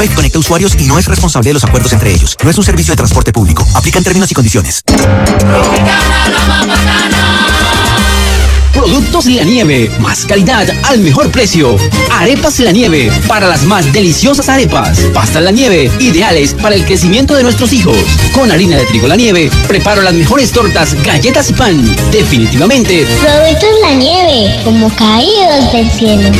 Drive conecta usuarios y no es responsable de los acuerdos entre ellos. No es un servicio de transporte público. Aplican términos y condiciones. Productos La Nieve, más calidad al mejor precio. Arepas La Nieve, para las más deliciosas arepas. Pastas La Nieve, ideales para el crecimiento de nuestros hijos. Con harina de trigo La Nieve, preparo las mejores tortas, galletas y pan. Definitivamente, Productos La Nieve, como caídos del cielo.